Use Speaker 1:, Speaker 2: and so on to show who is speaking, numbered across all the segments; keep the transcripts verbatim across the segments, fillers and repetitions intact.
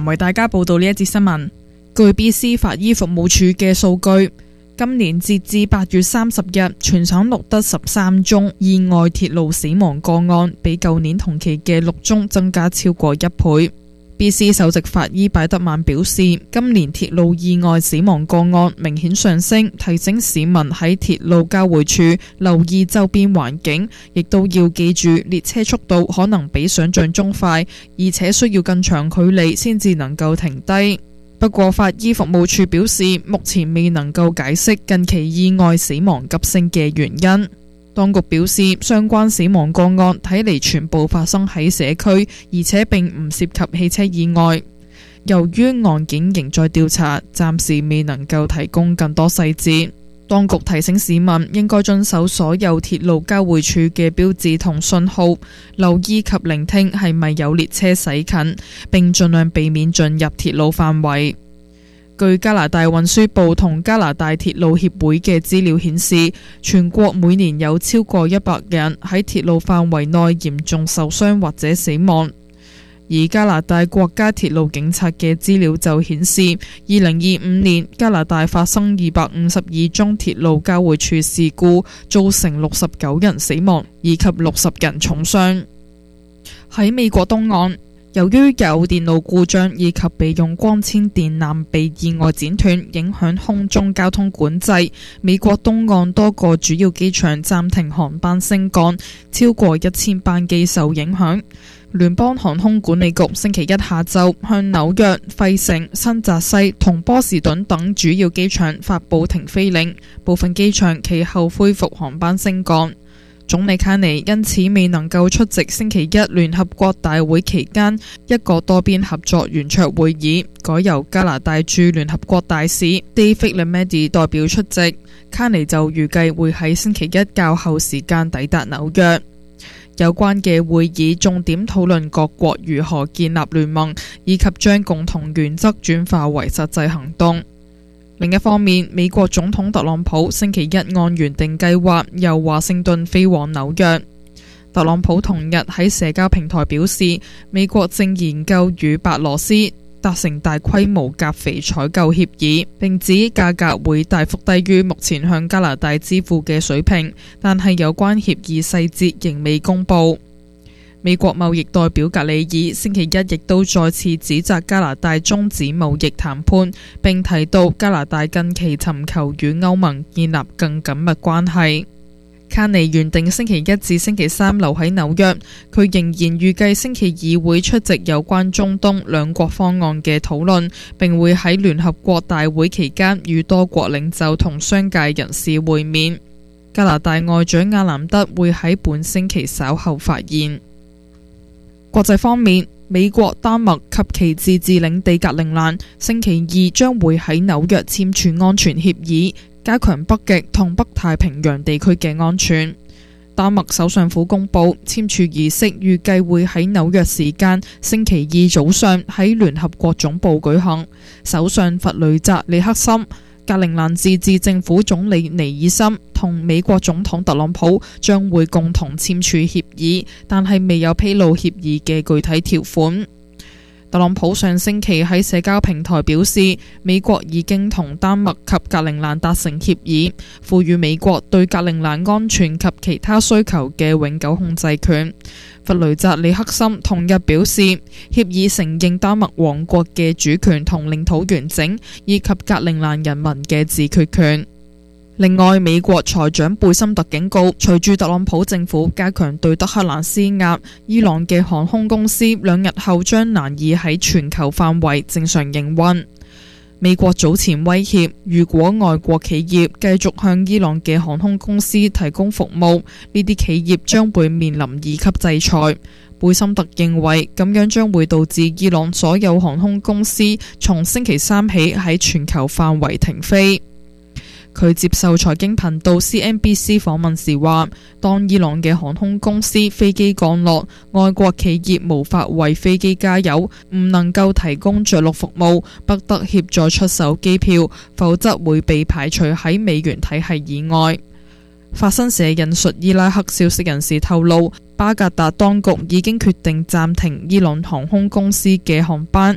Speaker 1: 為大家報道呢一節新聞。據 B C 法醫服務處嘅數據，今年截至八月三十日，全省錄得十三宗意外鐵路死亡個案，比舊年同期嘅六宗增加超過一倍。B C 首席法醫拜德曼表示，今年鐵路意外死亡個案明顯上升，提醒市民喺鐵路交匯處留意周邊環境，亦都要記住列車速度可能比想象中快，而且需要更長距離先至能夠停低。不過法醫服務處表示，目前未能夠解釋近期意外死亡急升嘅原因。當局表示，相關死亡個案睇嚟全部發生喺社區，而且並唔涉及汽車意外。由於案件仍在調查，暫時未能夠提供更多細節。當局提醒市民應該遵守所有鐵路交匯處嘅標誌同信號，留意及聆聽係咪有列車駛近，並盡量避免進入鐵路範圍。據加拿大運輸部同加拿大鐵路協會嘅資料顯示，全國每年有超過一百人喺鐵路範圍內嚴重受傷或者死亡。而加拿大國家鐵路警察嘅資料就顯示，二零二五年加拿大發生二百五十二宗鐵路交匯處事故，造成六十九人死亡以及六十人重傷。喺美國東岸，由於有電路故障以及備用光纖電纜被意外剪斷，影響空中交通管制，美國東岸多個主要機場暫停航班升降，超過一千班機受影響。聯邦航空管理局星期一下晝向紐約、費城、新澤西同波士頓等主要機場發布停飛令，部分機場其後恢復航班升降。總理卡尼因此未能夠出席星期一聯合國大會期間一個多邊合作圓桌會議，改由加拿大駐聯合國大使 David Lametti 代表出席。卡尼就預計會喺星期一較後時間抵達紐約。有關嘅會議重點討論各國如何建立聯盟，以及將共同原則轉化為實際行動。另一方面，美國總統特朗普星期一按原定計劃由華盛頓飛往紐約。特朗普同日喺社交平台表示，美國正研究與白羅斯達成大規模鉀肥採購協議，並指價格會大幅低於目前向加拿大支付嘅水平，但係有關協議細節仍未公布。美國貿易代表格里爾星期一亦都再次指責加拿大終止貿易談判，並提到加拿大近期尋求與歐盟建立更緊密關係。卡尼原定星期一至星期三留喺紐約，佢仍然預計星期二會出席有關中東兩國方案嘅討論，並會喺聯合國大會期間與多國領袖同商界人士會面。加拿大外長亞蘭德會喺本星期稍後發言。國際方面，美國、丹麥及其自治領地格陵蘭星期二將會喺紐約簽署安全協議，加強北極同北太平洋地區嘅安全。丹麥首相府公布簽署儀式，預計會喺紐約時間星期二早上喺聯合國總部舉行。首相弗雷澤里克森、格陵蘭自治政府總理尼爾森同美國總統特朗普將會共同簽署協議，但係未有披露協議嘅具體條款。特朗普上星期喺社交平台表示，美國已經同丹麥及格陵蘭達成協議，賦予美國對格陵蘭安全及其他需求嘅永久控制權。弗雷澤里克森同日表示，協議承認丹麥王國嘅主權同領土完整，以及格陵蘭人民嘅自決權。另外，美國財長貝森特警告，隨住特朗普政府加強對德黑蘭施壓，伊朗嘅航空公司兩日後將難以喺全球範圍正常營運。美國早前威脅，如果外國企業繼續向伊朗嘅航空公司提供服務，呢啲企業將會面臨二級制裁。貝森特認為，咁樣將會導致伊朗所有航空公司從星期三起喺全球範圍停飛。佢接受財經頻道 C N B C 訪問時話，當伊朗嘅航空公司飛機降落，外國企業無法為飛機加油，唔能夠提供着陸服務，不得協助出售機票，否則會被排除喺美元體系以外。法新社引述伊拉克消息人士透露，巴格達當局已經決定暫停伊朗航空公司嘅航班。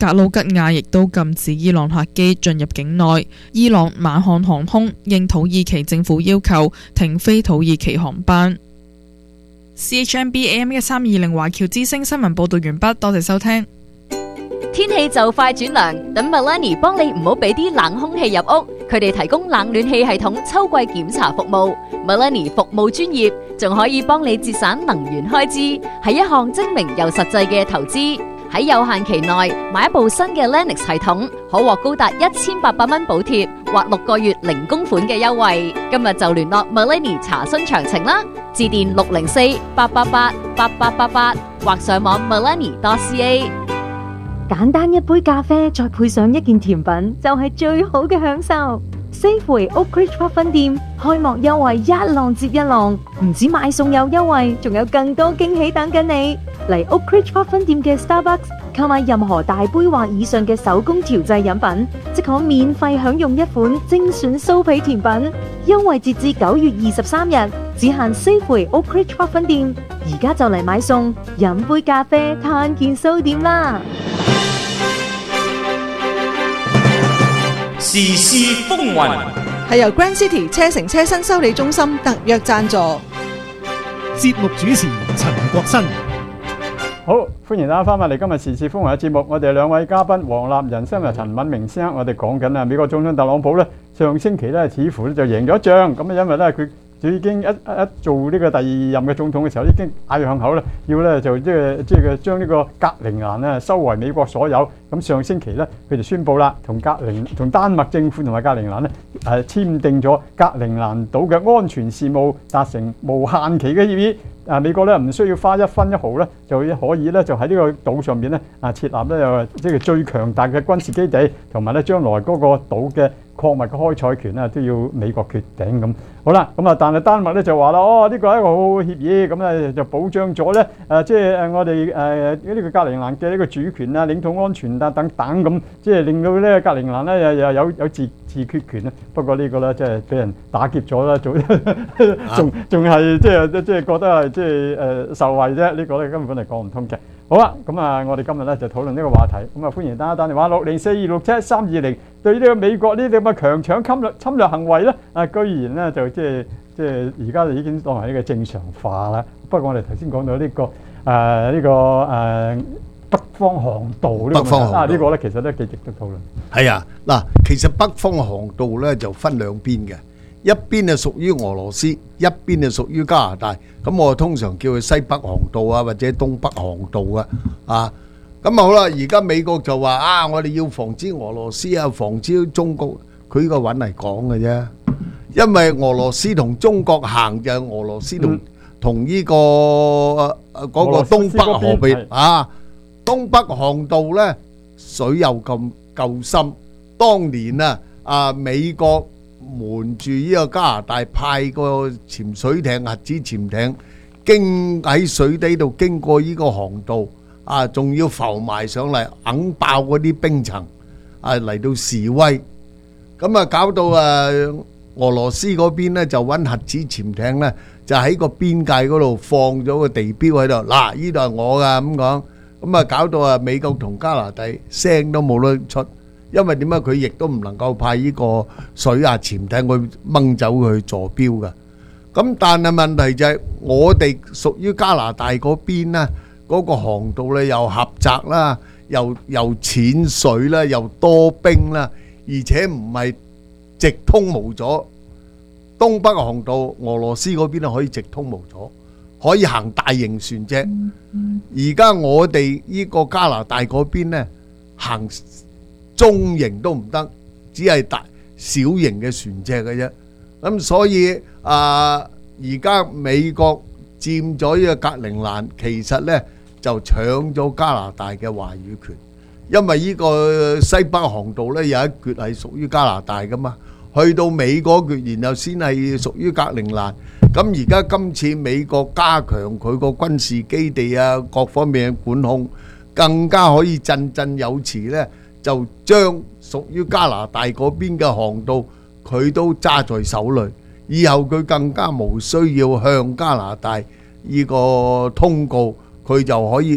Speaker 1: 格魯吉亞亦都禁止伊朗客機進入境內。伊朗馬漢航空應土耳其政府要求停飛土耳其航班。C H M B A M 一三二零華僑之聲新聞報道完畢，多謝收聽。
Speaker 2: 天氣就快轉涼，等 Melanie 幫你唔好俾啲冷空氣入屋。佢哋提供冷暖氣系統秋季檢查服務。Melanie 服務專業，仲可以幫你節省能源開支，係一項精明又實際嘅投資。喺有限期內買一部新嘅 Lennox 系統，可獲高達一千八百蚊補貼或六個月零供款嘅優惠。今日就聯絡 Melanie 查詢詳情啦，致電六零四八八八八八八八或上網 melanie dot c a。
Speaker 3: 簡單一杯咖啡，再配上一件甜品，就係最好嘅享受。Safeway Oakridge Park 分店開幕優惠一浪接一浪，唔止買餸有優惠，仲有更多驚喜等緊你。嚟 Oakridge Park 分店嘅 Starbucks 購買任何大杯或以上嘅手工調製飲品，即可免費享用一款精選酥皮甜品。優惠截至九月二十三日，只限 Safeway Oakridge Park 分店。而家就嚟買餸，飲杯咖啡，嘆件酥點啦！
Speaker 4: 時事風雲
Speaker 5: 係由 Grand City 車城車身修理中心特約贊助。
Speaker 6: 節目主持陳國新。
Speaker 7: 好，歡迎大家翻返嚟今日時事風雲嘅節目。我哋兩位嘉賓黃立仁先生、陳敏明先生，我哋講緊啊美國總統特朗普咧，上星期咧似乎咧就贏咗一仗，咁啊因為咧佢佢已經一一做呢個第二任嘅總統嘅時候，已經嗌響口咧，要咧就即係即係將呢個格陵蘭咧收為美國所有。咁上星期咧，佢就宣布啦，同格陵同丹麥政府同埋格陵蘭咧誒簽訂咗格陵蘭島嘅安全事務達成無限期嘅協議。啊，美國咧唔需要花一分一毫咧，就可以咧就喺呢個島上邊咧啊設立咧又即係最強大嘅軍事基地，同埋咧將來嗰個島嘅礦物嘅開採權咧都要美國決定咁。好啦，咁啊，但係丹麥咧就話啦，哦呢個係一個好好協議，咁咧就保障咗咧誒即係誒我哋誒呢個格陵蘭嘅呢個主權啊、領土安全啊等等咁，即係令到咧格陵蘭咧又又有有自自決權啊。不過呢個咧即係俾人打劫咗啦，仲仲仲係即係即係覺得係即係誒受惠啫。呢個咧根本係講唔通嘅。好啦，咁啊，我哋今日咧就討論呢個話題。咁啊，歡迎大家打電話六零四二六七三二零。對呢個美國呢啲咁嘅強搶侵略侵略行為咧，啊，居然咧就即係即係而家就已經當係呢個正常化啦。不過我哋頭先講到呢、這個誒呢、呃這個誒、呃、北方航道呢個問題啊，這個、呢個咧其實都幾值得討論。
Speaker 8: 係啊，嗱，其實北方航道咧就分兩邊嘅。一邊係屬於俄羅斯，一邊係屬於加拿大。咁我通常叫佢西北航道啊，或者東北航道啊。啊，咁啊好啦，而家美國就話啊，我哋要防止俄羅斯啊，防止中國。佢呢個揾嚟講嘅啫，因為俄羅斯同中國行就係俄羅斯同同呢個嗰個東北河邊啊，東北航道呢水又咁夠深。當年啊啊美國瞞住呢個加拿大派個潛水艇、核子潛艇經喺水底度經過呢個航道啊，仲要浮埋上嚟，硬爆嗰啲冰層啊嚟到示威，咁啊搞到啊俄羅斯嗰邊呢就揾核子潛艇呢，就喺個邊界嗰度放咗個地標喺度，嗱呢度係我噶咁講，咁啊搞到啊美國同加拿大聲都冇得出。因為點解佢亦都唔能夠派呢個水下潛艇去掹走佢去坐標㗎？咁但係問題就係我哋屬於加拿大嗰邊咧，嗰個航道咧又狹窄啦，又又淺水啦，又多冰啦，而且唔係直通無阻。東北航道俄羅斯嗰邊咧可以直通無阻，可以行大型船隻。而家我哋呢個加拿大嗰邊咧行中型都唔得，只係大小型嘅船隻嘅啫。咁所以啊，而家美國佔咗呢個格陵蘭，其實呢就搶咗加拿大嘅話語權，因為呢個西北航道呢有一橛係屬於加拿大噶嘛，去到美國橛，然後先係屬於格陵蘭。咁而家今次美國加強佢個軍事基地啊，各方面嘅管控，更加可以振振有詞呢。就將屬於加拿大嗰邊嘅航道，佢都揸在手裏。以後佢更加無需要向加拿大呢個通告，佢就可以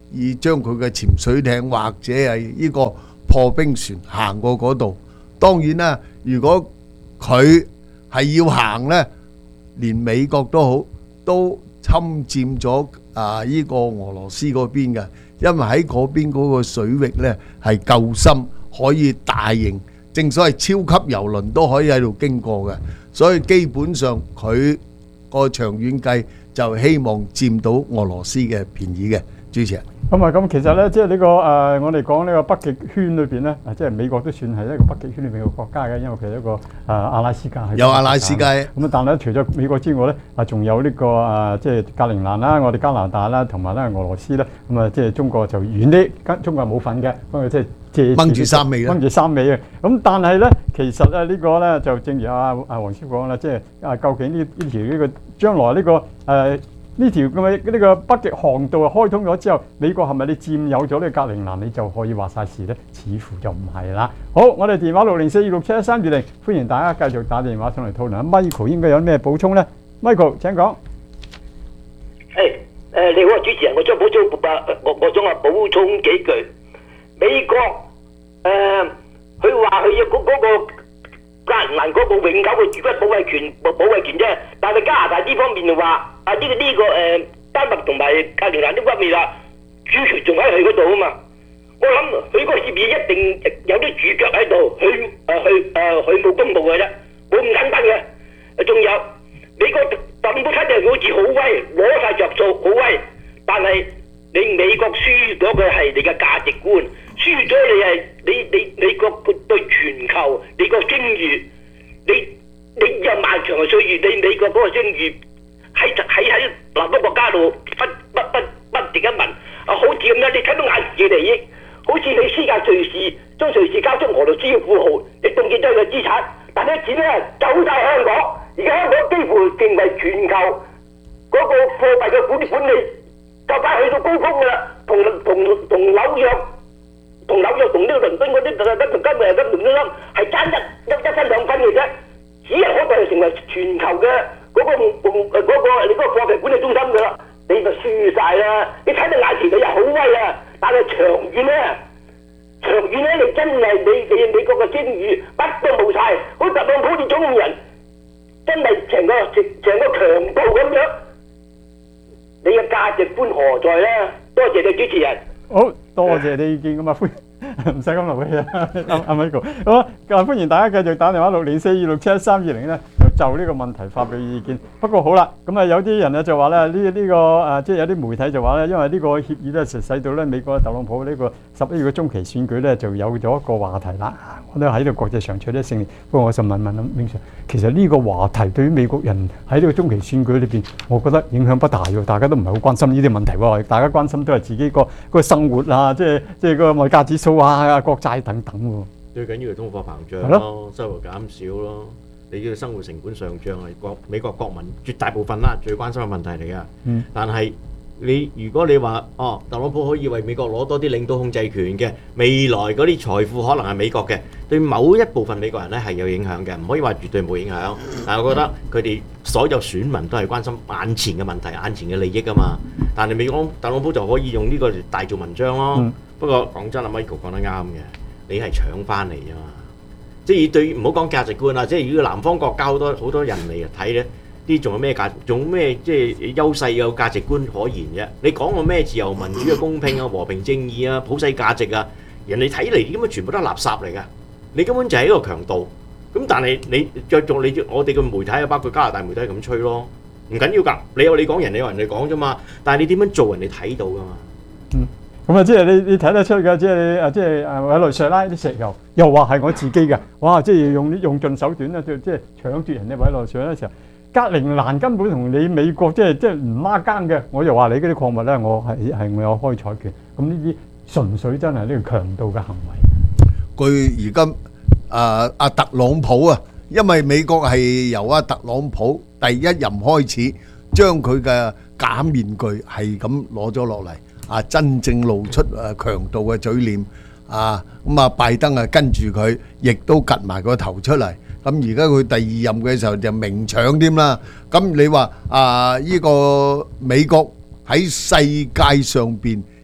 Speaker 8: 以將佢嘅潛水艇或者係呢個破冰船行過嗰度。當然啦，如果佢係要行呢，連美國都好都侵佔咗啊呢個俄羅斯嗰邊嘅，因為喺嗰邊嗰個水域呢係夠深，可以大型，正所謂超級遊輪都可以喺度經過嘅，所以基本上佢個長遠計就希望佔到俄羅斯嘅便宜嘅。主持人，
Speaker 7: 咁啊，咁其實咧，即係呢個誒，我哋講呢個北極圈裏邊咧，啊，即係美國都算係一個北極圈裏邊嘅國家嘅，因為佢係一個誒阿拉斯加係
Speaker 8: 有阿拉斯加。
Speaker 7: 咁啊，但係咧，除咗美國之外咧，啊，仲有呢個誒，即係格陵蘭啦，我哋加拿大啦，同埋咧俄羅斯咧，咁啊，即係中國就遠啲，跟中國冇份嘅，不過即係借
Speaker 8: 掹住三尾啦，
Speaker 7: 掹住三尾嘅。咁但係咧，其實咧呢個咧就正如阿阿黃師傅講啦，即係啊，究竟呢呢條呢個將來呢個誒？呢條咁嘅呢個北極航道開通咗之後，美國係咪你佔有咗呢個格陵蘭，你就可以話晒事咧？似乎就唔係啦。好，我哋電話六零四二六七一三二零，歡迎大家繼續打電話上嚟討論。Michael 應該有咩補充咧 ？Michael 請講。
Speaker 4: 係誒，你好啊，主持人，我想補充啊，我我想啊補充幾句。美國誒，佢話佢要嗰嗰個格陵蘭嗰個永久嘅主權保衞權保保衞權啫，但係加拿大呢方面就話。啊！呢、這個呢、這個誒丹麥同埋格陵蘭呢方面啦，主權仲喺佢嗰度啊嘛。我諗佢個協議一定有啲主腳喺度，佢誒佢誒佢冇公佈嘅啫，冇咁簡單嘅。仲有美國特朗普睇嚟好似好威，攞晒着數好威，但係你美國輸咗嘅係你嘅價值觀，輸咗你係你你美國對全球你個聲譽，你你有漫長嘅歲月，你美國嗰個聲譽。喺喺喺南方國家度不不不不值一文啊！好似咁樣，你睇到眼前嘅利益，好似你私下瑞士將瑞士交出俄羅斯嘅富豪，你凍結咗佢嘅資產，但係啲錢咧走晒香港，而家香港幾乎成為全球嗰個貨幣嘅管管理，就快去到高峰噶啦，同同同紐約、同紐約同呢個倫敦嗰啲同同今日嘅倫敦金係爭一一一分兩分嘅啫，只係可能成為全球嘅。嗰、那個誒嗰、那個你嗰個貨幣管理中心㗎啦，你就輸晒啦！你睇到眼前你又好威啊，但係長遠咧，長遠咧你真係你你美國嘅聲譽乜都冇晒，好似特朗普呢種人真係成個成成個強盜咁樣，你嘅價值觀何在咧？多謝你主持人。
Speaker 7: 好多謝你意見咁啊，歡唔使咁勞氣啊，阿阿 Michael。好啊，歡迎大家繼續打電話六零四二六七一三二零咧。就呢個問題發表意見，不過好啦，咁啊有啲人咧就話咧呢呢個誒，即係有啲媒體就話咧，因為呢個協議咧，實使到咧美國特朗普呢個十一月嘅中期選舉咧，就有咗一個話題啦。我都喺度國際上取得勝利。不過我就問問啊，Wing Sir，其實呢個話題對於美國人喺呢個中期選舉裏邊，我覺得影響不大喎。大家都唔係好關心呢啲問題喎，大家關心都係自己個個生活啊，即係即係個物價指數啊、國債等等喎。
Speaker 9: 最緊要係通貨膨脹咯，收入減少咯。你嘅生活成本上漲係國美國國民絕大部分啦，最關心嘅問題嚟㗎。嗯。但係你如果你話哦，特朗普可以為美國攞多啲領導控制權嘅，未來嗰啲財富可能係美國嘅，對某一部分美國人咧係有影響嘅，唔可以話絕對冇影響。但係我覺得佢哋所有選民都係關心眼前嘅問題、眼前嘅利益㗎嘛。但係美國特朗普就可以用呢個大做文章咯。嗯、不過講真，阿 Michael 講得啱嘅，你係搶翻嚟啫嘛。即係對唔好講價值觀啦，即係如果南方國家好多好多人嚟睇咧，啲仲有咩價，仲有咩即係優勢有價值觀可言啫？你講個咩自由民主啊、公平啊、和平正義啊、普世價值啊，人哋睇嚟根本全部都係垃圾嚟㗎。你根本就係一個強盜。咁但係你着重你我哋嘅媒體啊，包括加拿大媒體咁吹咯，唔緊要㗎。你有你講，人哋有人哋講啫嘛。但係你點樣做，人哋睇到㗎嘛。嗯。咁啊，即係你你睇得出嘅，即係你啊，即係誒委內瑞拉啲石油，又話係我自己嘅，哇！即係用用盡手段咧，即係搶奪人哋委內瑞拉嘅時候，格陵蘭根本同你美國即係即係唔拉更嘅，我就話你嗰啲礦物咧，我係係我有開採權，咁呢啲純粹真係呢個強盜嘅行為。
Speaker 8: 佢而家啊阿特朗普啊，因為美國係由阿特朗普第一任開始，將佢嘅假面具係咁攞咗落嚟。啊！真正露出誒強盜嘅嘴臉啊！咁啊，拜登啊跟住佢，亦都趌埋個頭出嚟。咁而家佢第二任嘅時候就明搶添啦。咁你話啊，呢個美國喺世界上邊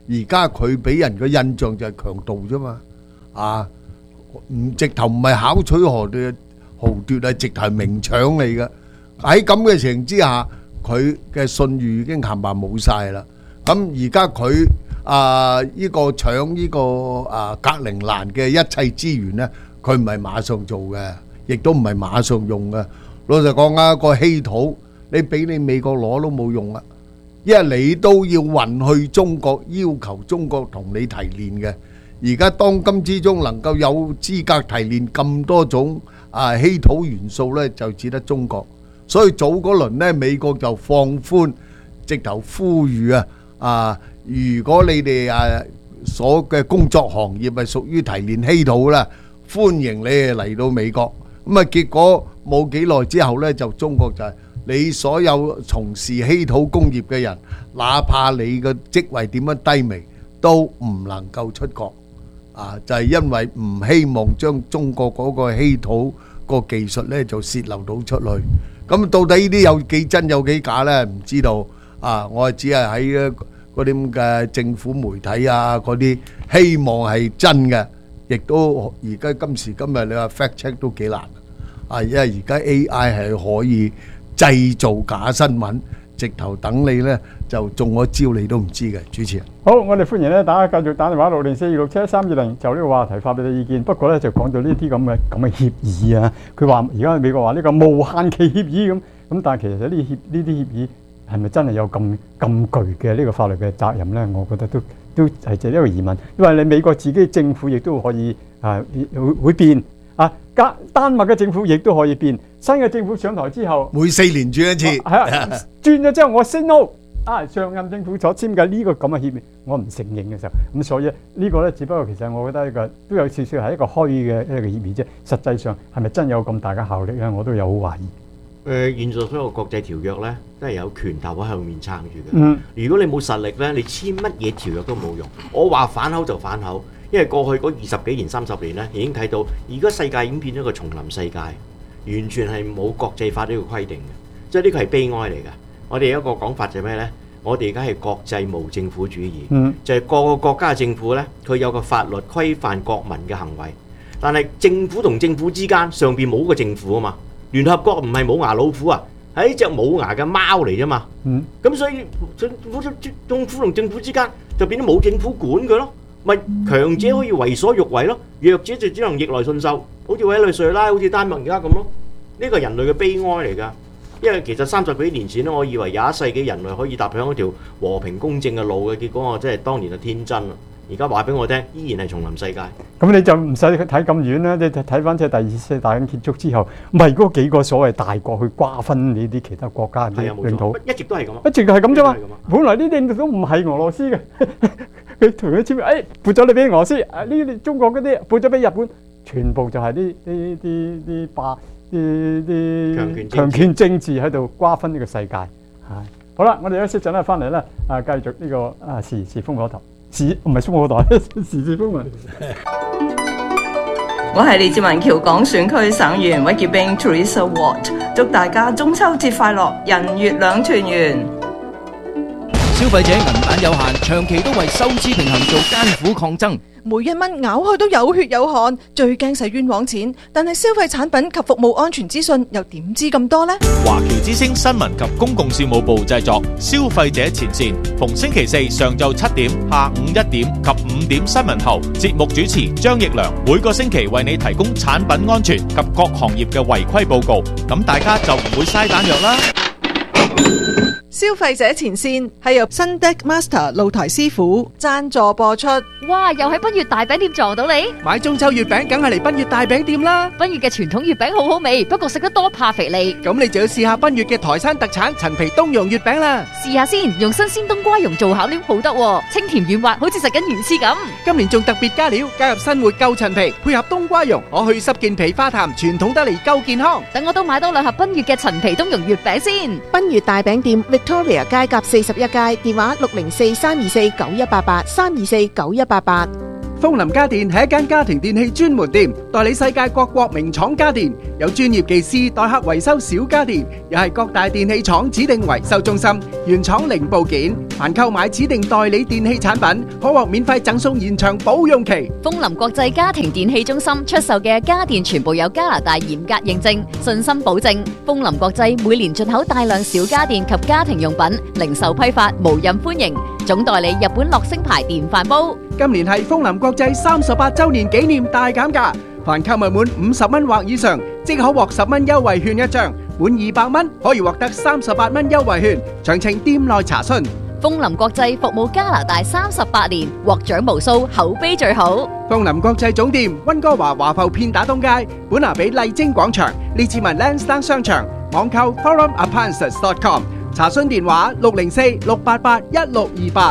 Speaker 8: 而家佢俾人嘅印象就係強盜啫嘛，啊，唔直頭唔係巧取豪奪，豪奪係直頭係明搶嚟嘅。喺咁嘅情形之下，佢嘅信譽已經冚唪唥冇晒啦。咁而家佢啊呢個搶呢個啊格陵蘭嘅一切資源呢，佢唔係馬上做嘅，亦都唔係馬上用嘅。老實講啊，個稀土你俾你美國攞都冇用啊，因為你都要運去中國，要求中國同你提煉嘅。而家當今之中能夠有資格提煉咁多種啊稀土元素呢，就只得中國。所以早嗰輪呢，美國就放寬，直頭呼籲啊啊！如果你哋啊所嘅工作行業係屬於提煉稀土啦，歡迎你哋嚟到美國。咁啊，結果冇幾耐之後呢，就中國就係你所有從事稀土工業嘅人，哪怕你嘅職位點樣低微，都唔能夠出國啊！就係因為唔希望將中國嗰個稀土個技術呢就泄漏到出去。咁到底呢啲有幾真有幾假呢？唔知道啊！我係只係喺嗰啲咁嘅政府媒體啊，嗰啲希望係真嘅，亦都而家今時今日你話 fact check 都幾難啊！因為而家 A I 係可以製造假新聞，直頭等你呢就中咗招你都唔知嘅。主持人，
Speaker 7: 好，我哋歡迎咧大家繼續打電話六零四二六七一三二零，就呢個話題發表你意見。不過咧就講到呢啲咁嘅咁嘅協議啊，佢話而家美國話呢個無限期協議咁，咁但係其實呢協呢啲協議係咪真係有咁咁具嘅呢個法律嘅責任咧？我覺得都都係就一個疑問，因為你美國自己政府亦都可以啊會會變啊，加丹麥嘅政府亦都可以變，新嘅政府上台之後
Speaker 8: 每四年轉一次，
Speaker 7: 係啊，轉咗之後我 say no。啊！上任政府所簽嘅呢個咁嘅協議，我唔承認嘅時候，咁所以呢個咧，只不過其實我覺得呢個都有少少係一個虛嘅一個協議啫。實際上係咪真有咁大嘅效力咧？我都有好懷疑。
Speaker 9: 誒，現在所有國際條約咧，都係有拳頭喺後面撐住嘅。
Speaker 7: 嗯，
Speaker 9: 如果你冇實力咧，你簽乜嘢條約都冇用。我話反口就反口，因為過去嗰二十幾年、三十年咧，已經睇到而家世界已經變咗個叢林世界，完全係冇國際法呢個規定嘅，即係呢個係悲哀嚟嘅。我哋有一個講法就係咩呢？我哋而家係國際無政府主義，
Speaker 7: 嗯、
Speaker 9: 就係各個國家嘅政府呢，佢有個法律規範國民嘅行為，但係政府同政府之間上邊冇個政府啊嘛。聯合國唔係冇牙老虎啊，係一隻冇牙嘅貓嚟啫嘛。咁、嗯、所以政府政府同政府之間就變咗冇政府管佢咯，咪強者可以為所欲為咯，弱者就只能逆來順受，好似委內瑞拉、好似丹麥而家咁咯。呢個人類嘅悲哀嚟㗎。因為其實三十幾年前咧，我以為廿一世紀人類可以踏上一條和平公正嘅路嘅，結果我真係當年就天真啦。而家話俾我聽，依然係叢林世界。
Speaker 7: 咁你就唔使睇咁遠啦，你睇翻即係第二次世界大戰結束之後，唔係嗰幾個所謂大國去瓜分呢啲其他國家嘅領土，
Speaker 9: 一直都係咁，
Speaker 7: 一直係咁啫嘛。本來呢啲領土都唔係俄羅斯嘅，佢同佢簽約，誒撥咗你俾俄羅斯，呢啲中國嗰啲撥咗俾日本，全部就係呢呢啲啲霸。啲啲強權政治喺度瓜分呢個世界，係好啦，我哋休息陣咧，翻嚟咧啊，繼續呢個啊時事風火台，時唔係風火台，時事風雲。
Speaker 10: 我係李志文橋港選區省議員韋潔冰 Teresa Watt， 祝大家中秋節快樂，人月兩團圓。
Speaker 11: 消費者銀彈有限，長期都為收支平衡做艱苦抗爭。
Speaker 5: 每一蚊咬開都有血有汗，最驚使冤枉錢。但係消費產品及服務安全資訊又點知咁多呢？
Speaker 12: 華僑之聲新聞及公共事務部製作，消費者前線，逢星期四上晝七點、下午一點及五點新聞後，節目主持張奕良每個星期為你提供產品安全及各行業嘅違規報告，咁大家就唔會嘥彈藥啦。
Speaker 5: 消費者前線係由新 Deck Master 露台師傅贊助播出。
Speaker 2: 哇！又喺賓悅大餅店撞到你，
Speaker 11: 買中秋月餅梗係嚟賓悅大餅店啦。
Speaker 2: 賓悅嘅傳統月餅好好味，不過食得多怕肥膩。
Speaker 11: 咁你就要試下賓悅嘅台山特產陳皮冬蓉月餅啦。
Speaker 2: 試下先，用新鮮冬瓜蓉做餡料好得，清甜軟滑，好似食緊魚翅咁。
Speaker 11: 今年仲特別加料，加入新活夠陳皮，配合冬瓜蓉，可去濕健脾化痰，傳統得嚟夠健康。
Speaker 2: 等我都買多兩盒賓悅嘅陳皮冬蓉月餅先。
Speaker 13: 賓悅大餅店 Victoria 街甲四十一街，電話六零四三二四九一八八三二四九一八八。
Speaker 11: 豐林家電係一間家庭電器專門店，代理世界各國名廠家電，有專業技師代客維修小家電，又係各大電器廠指定維修中心，原廠零部件。凡購買指定代理電器產品，可獲免費贈送延長保用期。
Speaker 2: 豐林國際家庭電器中心出售嘅家電全部有加拿大嚴格認證，信心保證。豐林國際每年進口大量小家電及家庭用品，零售批發無任歡迎。總代理日本樂聲牌電飯煲。
Speaker 11: 今年係豐林國際三十八周年紀念大減價，凡購物滿五十蚊或以上，即可獲十蚊優惠券一張；滿二百蚊可以獲得三十八蚊優惠券。詳情店內查詢。
Speaker 2: 豐林國際服務加拿大三十八年，獲獎無數，口碑最好。
Speaker 11: 豐林國際總店溫哥華華埠片打東街，本拿比麗晶廣場，列治文 Lansdowne 商場，網購 forum appliances dot com。查詢電話六零四六八八一六二八。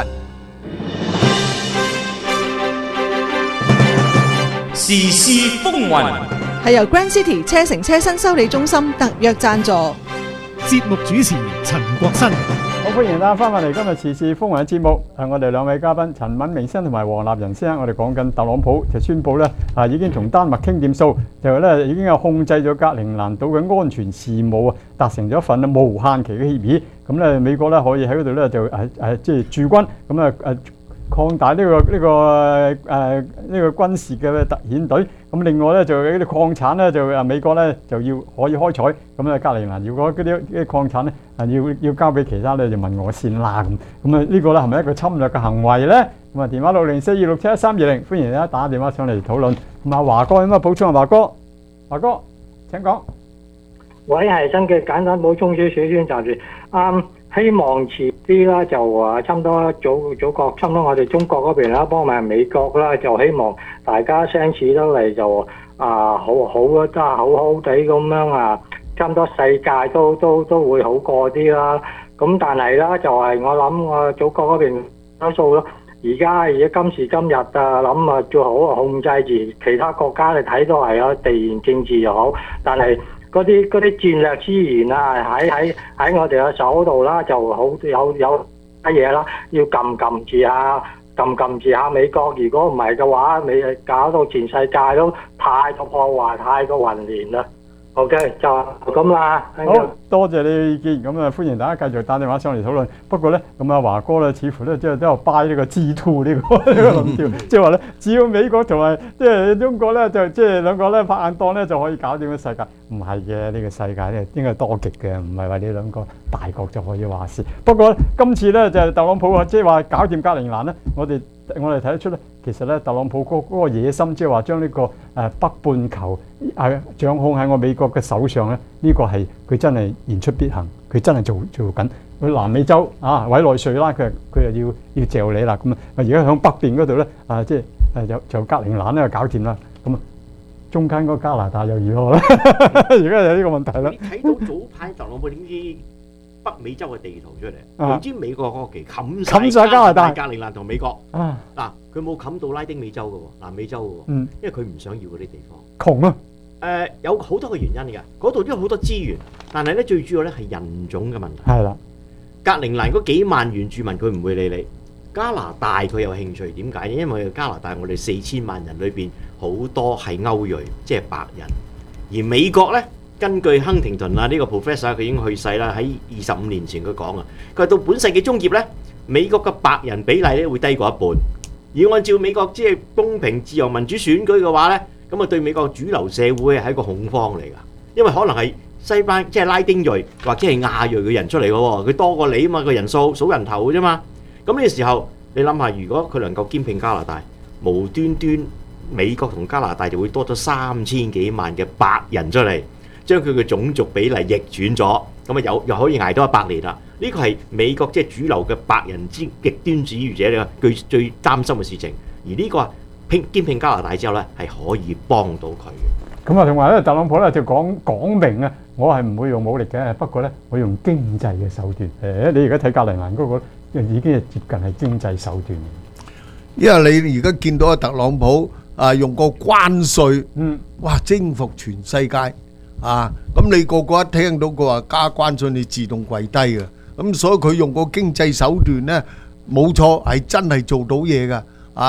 Speaker 14: 時事風雲
Speaker 5: 係由 Grand City 車城車身修理中心特約贊助。
Speaker 6: 節目主持陳國新。
Speaker 7: 好，歡迎大家翻返嚟今日時事風雲嘅節目。係我哋兩位嘉賓陳敏明先生同埋黃立仁先生，我哋講緊特朗普就宣布咧啊，已經同丹麥傾掂數，就咧已經有控制咗格陵蘭島嘅安全事務啊，達成咗一份無限期嘅協議。咁咧美國咧可以喺嗰度咧就誒誒即係駐軍，咁啊誒擴大呢、這個呢、這個誒呢、呃這個軍事嘅特遣隊。咁另外咧就有啲礦產咧就啊美國咧就要可以開採。咁咧格陵蘭如果嗰啲啲礦產咧啊要要交俾其他咧就問我先啦咁。咁啊呢個咧係咪一個侵略嘅行為咧？咁啊電話六零四二六七一三二零，歡迎大家打電話上嚟討論。咁啊華哥有乜補充啊？華哥，華哥請講。
Speaker 15: 喂，係新嘅簡單補充少少先暫時。啱、嗯，希望遲啲啦，就啊差唔多祖祖國，差唔多我哋中國嗰邊啦，幫埋美國啦，就希望大家相處得嚟就啊好好啊，真係好好地咁樣啊，差唔多世界都都都會好過啲啦。咁但係啦，就係、是、我諗我祖國嗰邊多數咯。而家而家今時今日啊，諗啊最好啊控制住其他國家，你睇到係有地緣政治又好，但係嗰啲嗰啲戰略資源啊，喺喺喺我哋嘅手度啦，就好有有乜嘢啦，要撳撳住下，撳撳住下美國。如果唔係嘅話，你搞到全世界都太過破壞，太過混亂啦。OK，就咁啦。
Speaker 7: 好多謝你嘅意見，咁啊歡迎大家繼續打電話上嚟討論。不過咧，咁啊華哥咧，似乎咧即係都有 buy 呢個 G two 呢個呢個論調，即係話咧，只要美國同埋即係中國咧，就即係兩個咧拍硬檔咧，就可以搞掂個世界。唔係嘅，呢個世界咧應該係多極嘅，唔係話你兩個大國就可以話事。不過今次咧就係特朗普啊，即係話搞掂格陵蘭咧，我哋我哋睇得出咧，其實咧特朗普嗰嗰個野心，即係話將呢個誒北半球係掌控喺我美國嘅手上咧，呢個係佢真係言出必行，佢真係做做緊。佢南美洲啊，委內瑞拉佢佢又要要嚼你啦，咁啊而家響北邊嗰度咧啊，即係誒就就格陵蘭咧就搞掂啦，咁啊中間嗰加拿大又如何咧？而家有呢個問題啦。
Speaker 9: 你睇到早排特朗普點知北美洲嘅地圖出嚟，唔知美國國旗冚
Speaker 7: 冚晒加拿大、
Speaker 9: 格陵蘭同美國。
Speaker 7: 啊
Speaker 9: 嗱，佢冇冚到拉丁美洲嘅喎，南美洲嘅喎，
Speaker 7: 嗯，
Speaker 9: 因為佢唔想要嗰啲地方。
Speaker 7: 窮啊！
Speaker 9: 誒、呃、有好多個原因㗎，嗰度都有好多資源，但係咧最主要咧係人種嘅問題。
Speaker 7: 係啦，
Speaker 9: 格陵蘭嗰幾萬原住民佢唔會理你，加拿大佢有興趣，點解？因為加拿大我哋四千萬人裏邊好多係歐裔，即係白人，而美國咧根據亨廷頓啊呢個 professor 佢已經去世啦，喺二十五年前佢講啊，佢話到本世紀中葉咧，美國嘅白人比例咧會低過一半，而按照美國即係公平自由民主選舉嘅話咧。咁啊，對美國主流社會係一個恐慌嚟㗎，因為可能係西班即係拉丁裔或者係亞裔嘅人出嚟嘅喎，佢多過你啊嘛，個人數數人頭嘅啫嘛。咁呢個時候，你諗下，如果佢能夠兼併加拿大，無端端美國同加拿大就會多咗三千幾萬嘅白人出嚟，將佢嘅種族比例逆轉咗，咁啊又又可以捱多一百年啦。呢個係美國即係主流嘅白人之極端主義者咧，最最擔心嘅事情。而呢個兼併加拿大之後咧，係可以幫到佢嘅。
Speaker 7: 咁啊，同埋咧，特朗普咧就講講明啊，我係唔會用武力嘅，不過咧，我用經濟嘅手段。誒，你而家睇格陵蘭嗰個已經係接近係經濟手段。
Speaker 8: 因為你而家見到阿特朗普啊，用個關稅，嗯，哇，征服全世界啊！咁你個個一聽到佢話加關稅，你自動跪低嘅。咁所以佢用個經濟手段咧，冇錯係真係做到嘢㗎啊！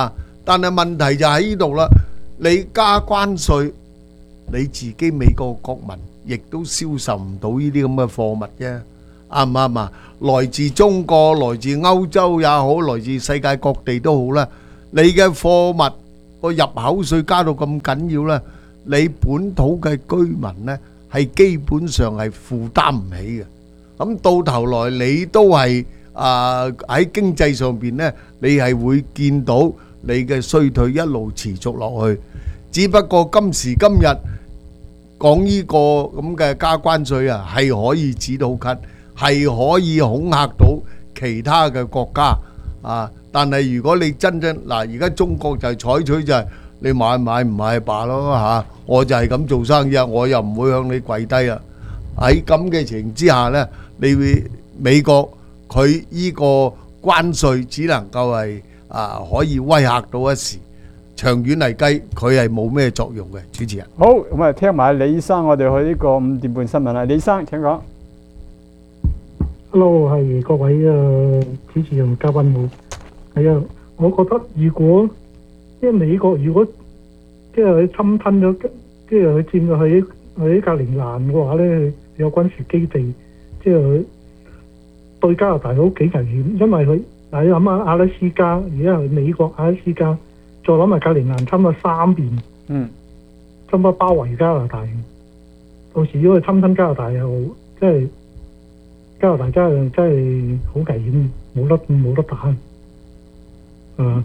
Speaker 8: 但係問題就喺呢度啦，你加關稅，你自己美國國民亦都銷售唔到呢啲咁嘅貨物啫，啱唔啱啊？來自中國、來自歐洲也好，來自世界各地都好啦，你嘅貨物個入口稅加到咁緊要咧，你本土嘅居民咧係基本上係負擔唔起嘅。咁到頭來你都係啊喺經濟上邊咧，你係會見到你嘅衰退一路持續落去。只不過今時今日講呢個咁嘅加關稅啊，係可以止到咳，係可以恐嚇到其他嘅國家啊！但係如果你真正嗱，而家中國就係採取就係你買買唔買罷咯嚇，我就係咁做生意，我又唔會向你跪低啊！喺咁嘅情形之下呢，你會美國佢呢個關稅只能夠係啊可以威嚇到一時。長遠嚟計，佢係冇咩作用嘅。主持人，
Speaker 7: 好咁啊，聽埋李生，我哋去呢個五點半新聞啦。李生請講。
Speaker 16: Hello， 係各位誒主持人嘉賓好。係啊，我覺得如果即係美國如果即係佢侵吞咗，即係佢佔咗喺喺格陵蘭嘅話咧，有軍事基地，即係佢對加拿大都幾危險，因為佢嗱你諗下阿拉斯加，而家係美國阿拉斯加。再諗埋格陵蘭侵咗三邊，
Speaker 7: 嗯，
Speaker 16: 差唔多包圍加拿大。到時如果佢侵吞加拿大又即係加拿大真係真係好危險，冇得冇得打。啊，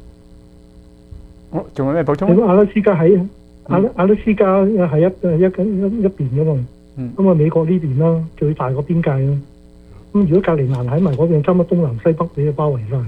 Speaker 7: 好，仲有咩補充？
Speaker 16: 咁阿拉斯加喺阿阿拉斯加係一一一一邊噶嘛，咁啊美國呢邊啦，最大個邊界啦。咁如果格陵蘭喺埋嗰邊，差唔多東南西北俾佢包圍晒。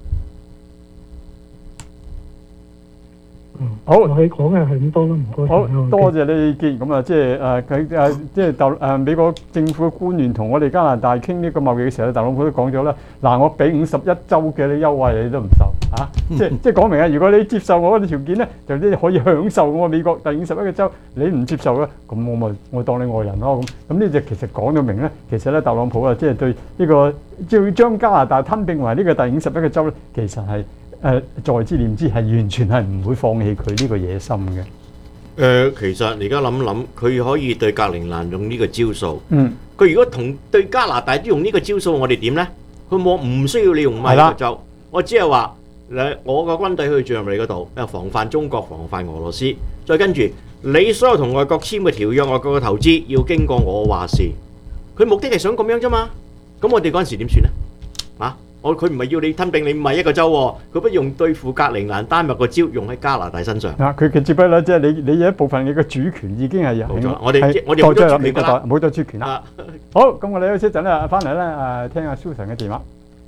Speaker 7: 好，
Speaker 16: 我可以講嘅係咁多啦，唔該。
Speaker 7: 好多謝你意見。咁啊，即係誒佢誒，即係特誒美國政府嘅官員同我哋加拿大傾呢個貿易嘅時候，特朗普都講咗啦。嗱，我俾五十一週嘅啲優惠，你都唔受嚇。即係即係講明啊！如果你接受我嘅條件咧，就即係可以享受我美國第五十一個州。你唔接受咧，咁我咪我當你外人咯。咁咁呢就其實講到明咧，其實咧特朗普啊，即係對呢個即係將加拿大吞併為呢個第五十一個州咧，其實係。誒、呃、在之念之係完全係唔會放棄佢呢個野心嘅。誒、
Speaker 9: 呃，其實而家諗諗，佢可以對格陵蘭用呢個招數。
Speaker 7: 嗯。
Speaker 9: 佢如果同對加拿大都用呢個招數，我哋點咧？佢冇唔需要你用埋個州，我只係話誒，我個軍隊去進入你嗰度，誒防範中國、防範俄羅斯，再跟住你所有同外國簽嘅條約、外國嘅投資要經過我話事。佢目的係想咁樣啫嘛。咁我哋嗰陣時點算咧？啊？我佢唔係要你吞併你唔係一個州喎，佢不用對付格陵蘭丹麥個招用喺加拿大身上。
Speaker 7: 嗱，佢嘅接不啦，即係你你有一部分你嘅主權已經係有。
Speaker 9: 冇錯，我哋我哋冇咗主權啦，
Speaker 7: 冇咗主權啦。好，咁我哋休息一陣咧，翻嚟咧誒聽下 Susan 嘅電話。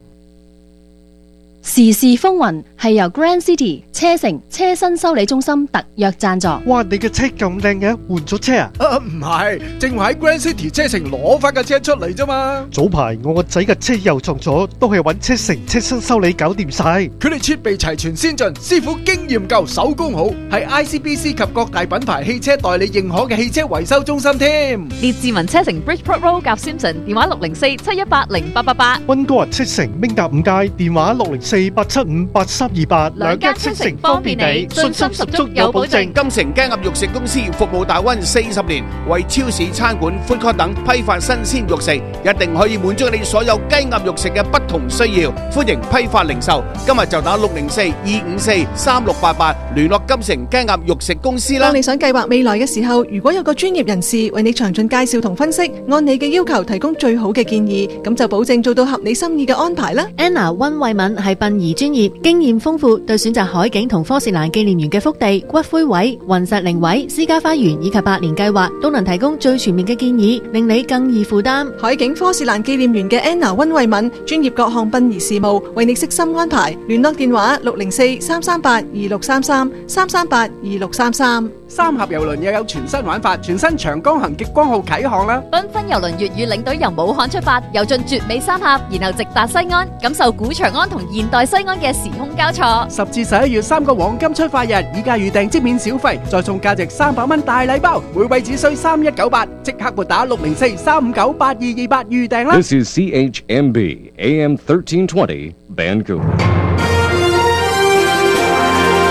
Speaker 17: 時事風雲係由 Grand City 車城車身修理中心特約贊助。
Speaker 18: 哇！你嘅車咁靚嘅，換咗車啊？
Speaker 11: 啊唔係，正話喺 Grand City 車城攞翻架車出嚟啫嘛。
Speaker 18: 早排我個仔嘅車又撞咗，都係揾車城車身修理搞掂晒。
Speaker 11: 佢哋設備齊全先進，師傅經驗夠，手工好，係 I C B C 及各大品牌汽車代理認可嘅汽車維修中心添。
Speaker 2: 列治文車城 Bridgeport Road 夾 Simpson， 電話六零四七一八零八八八。
Speaker 18: 溫哥華車城明達五街，電話六零四八七五八三二八。
Speaker 2: 兩間車城方便你，信心十足有保證。
Speaker 19: 金城雞鴨肉食公司服務大灣四十年，為超市、餐館、food court 等批發新鮮肉食，一定可以滿足你所有雞鴨肉食嘅不同需要。歡迎批發零售，今日就打六零四二五四三六八八聯絡金城雞鴨肉食公司啦。
Speaker 5: 當你想計劃未來嘅時候，如果有個專業人士為你詳盡介紹同分析，按你嘅要求提供最好嘅建議，咁就保證做到合你心意嘅安排啦。
Speaker 20: Anna 溫慧敏係殯儀專業，經驗豐富，對選擇海景同科士蘭紀念園嘅福地、骨灰位、雲石靈位、私家花園以及百年計劃，都能提供最全面嘅建議，令你更易負擔。
Speaker 5: 海景科士蘭紀念園嘅 Anna 溫慧敏，專業各項殯儀事務，為你悉心安排。聯絡電話六零四三三八二六三三三三八二六三三。
Speaker 11: 三峽郵輪又有全新玩法，全新長江行極光號啟航啦！
Speaker 2: 繽紛郵輪粵語領隊由武漢出發，遊進絕美三峽，然後直達西安，感受古長安同現代西安嘅時空交錯。
Speaker 11: 十至十一月三個黃金出發日，以價預訂即免小費，再送價值三百蚊大禮包，每位只需三一九八，即刻撥打六零四三五九八二二八預訂啦。
Speaker 21: This is C H M B A M thirteen twenty Vancouver。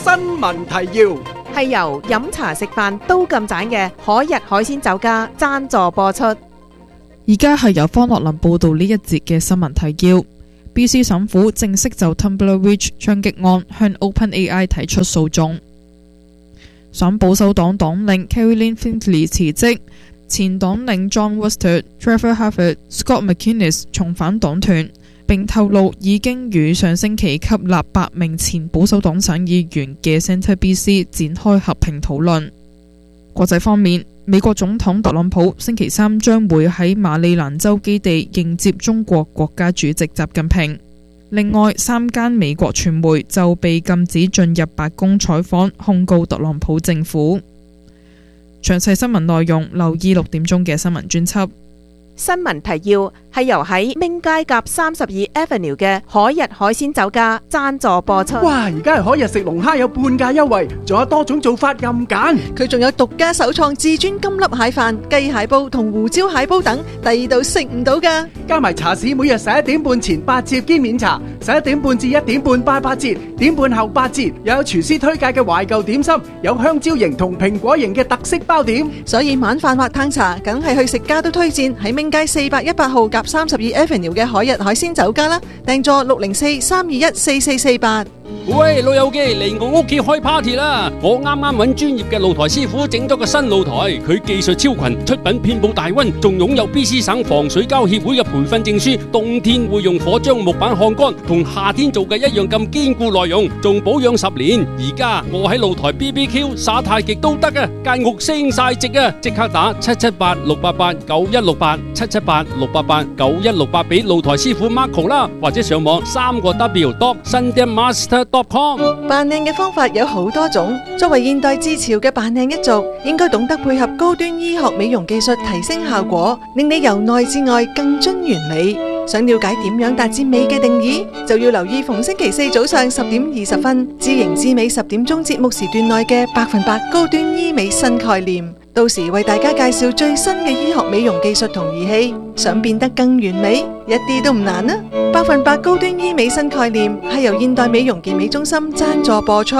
Speaker 11: 新聞提要
Speaker 13: 係由飲茶食飯都咁盞嘅海逸海鮮酒家贊助播出。
Speaker 1: 而家係由方樂林報道呢一節嘅新聞提要。B C 省府正式就 Tumblr Witch 槍擊案向 OpenAI 提出訴訟。省保守黨黨領 Caroline Findley 辭職，前黨領 John Wester、Trevor Harvard、Scott McInnes 重返黨團，並透露已經與上星期吸納八名前保守黨省議員嘅 Centre B C 展開合併討論。國際方面，美國總統特朗普星期三將會喺馬里蘭州基地迎接中國國家主席習近平。另外，三間美國傳媒就被禁止進入白宮採訪，控告特朗普政府。詳細新聞內容，留意六點鐘嘅新聞專輯。
Speaker 13: 新聞提要係由喺明街夾三十二 Avenue 嘅海逸海鮮酒家贊助播出。
Speaker 11: 哇！而家係海逸食龍蝦有半價優惠，仲有多種做法任揀。
Speaker 5: 佢仲有獨家首創至尊金粒蟹飯、雞蟹煲同胡椒蟹煲等，第二度食唔到㗎。
Speaker 11: 加埋茶市每日十一點半前八折兼免茶，十一點半至一點半八八折，點半後八折。又有廚師推介嘅懷舊點心，有香蕉型同蘋果型嘅特色包點。
Speaker 5: 所以晚飯或嘆茶，梗係去食家都推薦喺明街四百一八號夾三十二 Avenue 嘅海逸海鮮酒家啦，訂座六零四三二一四四四八。
Speaker 21: 喂，老友記嚟我屋企開 party 啦！我啱啱揾專業嘅露台師傅整咗個新露台，佢技術超群，出品遍佈大溫，仲擁有 B C 省防水膠協會嘅培訓證書。冬天會用火將木板烘乾，同夏天做嘅一樣咁堅固耐用，仲保養十年。而家我喺露台 B B Q 耍太極都得啊！間屋升晒值啊！即刻打七七八六八八九一六八七七八六八八九一六八俾露台師傅 Marco 啦，或者上網三個 W dot sundaemaster dot com。
Speaker 5: 扮靚嘅方法有好多種，作為現代自潮嘅扮靚一族，應該懂得配合高端醫學美容技術提升效果，令你由內至外更臻完美。想了解點樣達至美嘅定義，就要留意逢星期四早上十點二十分，知型知美十點鐘節目時段內嘅百分百高端醫美新概念。到時為大家介紹最新嘅醫學美容技術同儀器，想變得更完美，一啲都唔難啊！百分百高端醫美新概念係由現代美容健美中心贊助播出。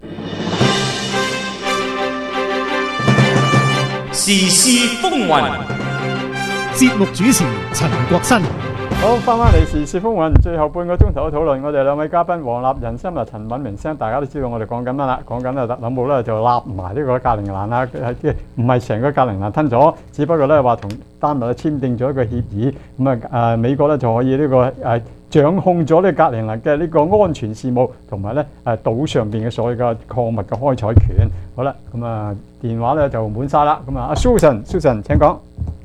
Speaker 14: 時事風雲，
Speaker 6: 節目主持陳國新。
Speaker 7: 好，翻返嚟時事風雲，最後半個鐘頭嘅討論，我哋兩位嘉賓黃立仁生同陳敏明生，大家都知道我哋講緊乜啦？講緊啊特朗普咧就立埋呢個格陵蘭啦，即係唔係成個格陵蘭吞咗，只不過咧話同丹麥簽訂咗一個協議，咁啊誒美國咧就可以呢、這個誒、啊、掌控咗呢格陵蘭嘅呢個安全事務，同埋咧誒島上邊嘅所有嘅礦物嘅開採權。好啦，咁啊電話咧就滿晒啦，咁啊阿 Susan，Susan 請講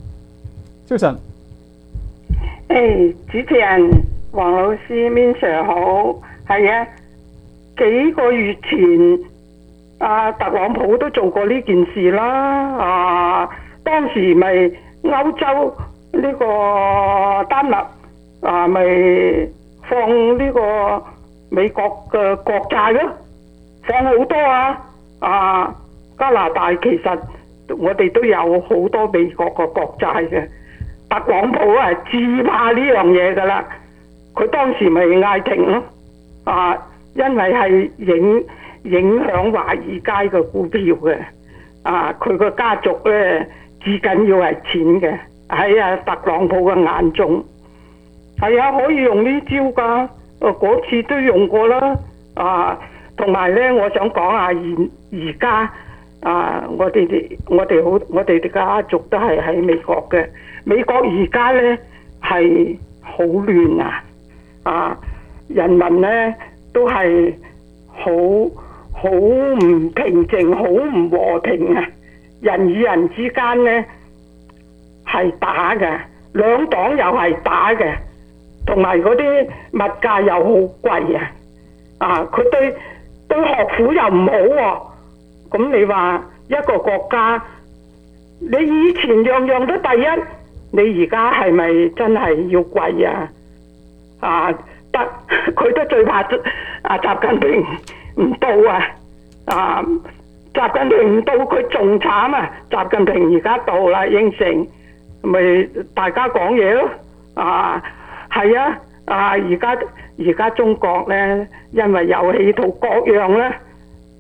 Speaker 7: ，Susan。
Speaker 22: 誒、hey, 主持人黃老師 Min Sir 好，係啊，幾個月前啊特朗普都做過呢件事啦，啊當時咪歐洲呢個丹麥啊咪放呢個美國嘅國債咯，放好多啊，啊加拿大其實我哋都有好多美國嘅國債嘅。特朗普係自怕呢樣嘢噶啦，佢當時咪嗌停咯，啊，因為係影影響華爾街嘅股票嘅，啊，佢個家族咧至緊要係錢嘅，喺啊特朗普嘅眼中，係啊可以用呢招噶，嗰次都用過啦，啊，同埋咧我想講下而而家啊，我哋哋我哋好我哋嘅家族都係喺美國嘅。美國而家咧係好亂啊！啊，人民咧都係好好唔平靜，好唔和平啊！人與人之間咧係打嘅，兩黨又係打嘅，同埋嗰啲物價又好貴啊！啊，佢對對學府又唔好喎、啊。咁你話一個國家，你以前樣樣都第一。你而家係咪真係要跪啊？啊，得佢都最怕啊！習近平唔到啊！啊，習近平唔到，佢仲慘啊！習近平而家到啦，應承咪大家講嘢咯。啊，係啊！啊，而家而家中國咧，因為有企圖各樣咧，